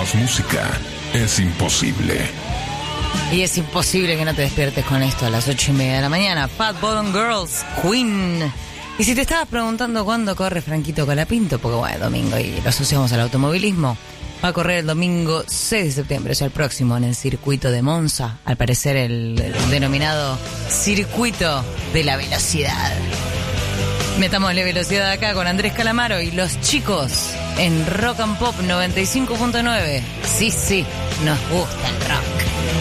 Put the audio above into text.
más música es imposible. Y es imposible que no te despiertes con esto a las 8:30 de la mañana. Fat Bottom Girls, Queen. Y si te estabas preguntando cuándo corre Franquito Colapinto, porque bueno, domingo y lo asociamos al automovilismo, va a correr el domingo 6 de septiembre, o sea, el próximo, en el circuito de Monza. Al parecer el denominado circuito de la velocidad. Metámosle velocidad acá con Andrés Calamaro y los chicos en Rock and Pop 95.9. Sí, nos gusta el rock.